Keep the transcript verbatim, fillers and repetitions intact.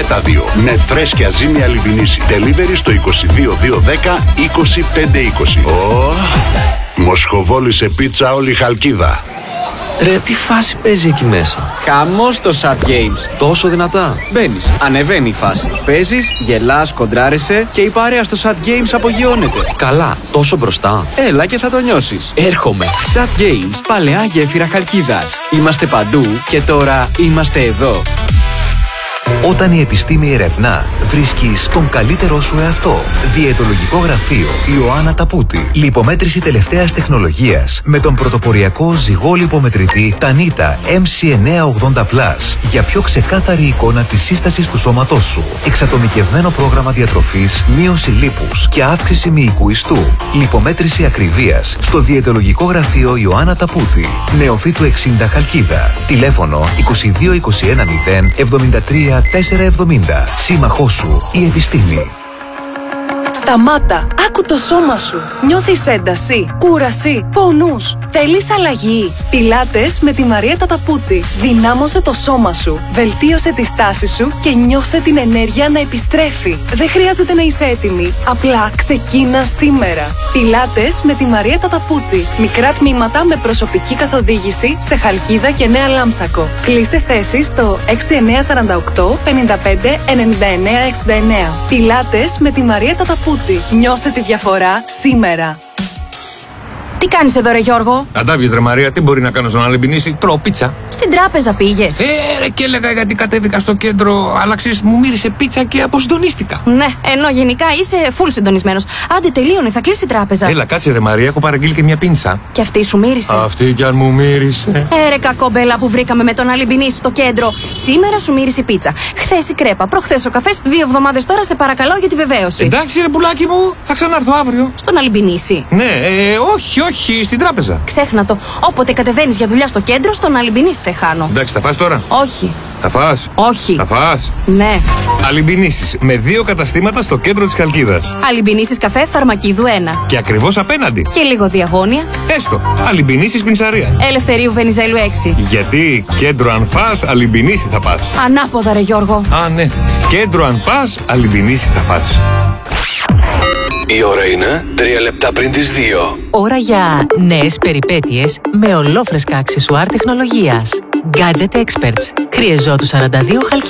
Και τα δύο με φρέσκια ζύμη Αλιμπινίση. Delivery στο είκοσι δύο δύο δέκα είκοσι πέντε είκοσι. Oh. Μοσχοβόλησε πίτσα όλη η Χαλκίδα. Ρε, τι φάση παίζει εκεί μέσα? Χαμός το Sad Games. Τόσο δυνατά? Μπαίνεις, ανεβαίνει η φάση. Παίζεις, γελάς, κοντράρεσαι και η παρέα στο Sad Games απογειώνεται. Καλά, τόσο μπροστά? Έλα και θα το νιώσεις. Έρχομαι. Sad Games, παλαιά γέφυρα Χαλκίδας. Είμαστε παντού και τώρα είμαστε εδώ. Όταν η επιστήμη ερευνά, βρίσκεις τον καλύτερό σου εαυτό. Διαιτολογικό γραφείο Ιωάννα Ταπούτη. Λιπομέτρηση τελευταίας τεχνολογίας με τον πρωτοποριακό ζυγό λιπομετρητή Tanita εμ σι εννιακόσια ογδόντα πλας για πιο ξεκάθαρη εικόνα της σύστασης του σώματός σου. Εξατομικευμένο πρόγραμμα διατροφής, μείωση λίπους και αύξηση μυϊκού ιστού. Λιπομέτρηση ακριβίας στο διαιτολογικό γραφείο Ιωάννα Ταπούτη. Νεοφύτου εξήντα Χαλκίδα. Τηλέφωνο είκοσι δύο είκοσι ένα μηδέν εβδομήντα τρία τετρακόσια εβδομήντα. Σύμμαχός σου η επιστήμη. Σταμάτα! Άκου το σώμα σου! Νιώθεις ένταση, κούραση, πονούς. Θέλεις αλλαγή? Πιλάτες με τη Μαρία Ταταπούτη. Δυνάμωσε το σώμα σου, βελτίωσε τη στάση σου και νιώσε την ενέργεια να επιστρέφει. Δεν χρειάζεται να είσαι έτοιμη. Απλά ξεκίνα σήμερα. Πιλάτες με τη Μαρία Ταταπούτη. Μικρά τμήματα με προσωπική καθοδήγηση σε Χαλκίδα και Νέα Λάμψακο. Κλείσε θέση στο έξι εννιά τέσσερα οκτώ πέντε πέντε εννιά εννιά έξι εννιά. Πιλάτες με τη Μαρία Ταταπούτη. Νιώσε τη διαφορά σήμερα. Τι κάνεις εδώ, ρε Γιώργο? Να τα βγεις, ρε Μαρία, τι μπορεί να κάνω στον Αλιμπινίση? Τρώω πίτσα. Στην τράπεζα πήγες? Ε, ρε, και έλεγα γιατί κατέβηκα στο κέντρο, αλλά ξέρεις, μου μύρισε πίτσα και αποσυντονίστηκα. Ναι, ενώ γενικά είσαι full συντονισμένος. Άντε, τελείωνε, θα κλείσει η τράπεζα. Έλα, κάτσε, ρε Μαρία, έχω παραγγείλει και μια πίνσα. Και αυτή σου μύρισε? Αυτή κι αν μου μύρισε. Ε, ρε κακόμπελα που βρήκαμε με τον Αλιμπινίση στο κέντρο. Σήμερα σου μύρισε η πίτσα. Χθες η κρέπα, προχθές ο καφές, δύο εβδομάδες τώρα σε παρακαλώ για τη βεβαίωση. Εντάξει, ρε πουλάκι μου, θα ξανάρθω αύριο. Στον Αλιμπινίση? Ναι, ε, όχι, όχι, στην τράπεζα. Ξέχνα το. Όποτε κατεβαίνεις για δουλειά στο κέντρο, στον Αλιμπινίση σε χάνω. Εντάξει, θα φας τώρα? Όχι. Θα φας? Όχι. Θα φας? Ναι. Αλιμπινίσεις με δύο καταστήματα στο κέντρο της Χαλκίδας. Αλιμπινίσεις καφέ Φαρμακίδου ένα. Και ακριβώς απέναντι. Και λίγο διαγώνια. Έστω. Αλιμπινίσεις Πινσαρία. Ελευθερίου Βενιζέλου έξι. Γιατί κέντρο αν φας, Αλιμπινίση θα πας. Ανάποδα, ρε Γιώργο. Α, ναι. Κέντρο αν πας, Αλιμπινίση θα πας. Η ώρα είναι τρία λεπτά πριν τις δύο. Ώρα για νέες περιπέτειες με ολόφρεσκα αξεσουάρ τεχνολογίας. Gadget Experts. Κρύε Ζώτου σαράντα δύο Χαλκίδα.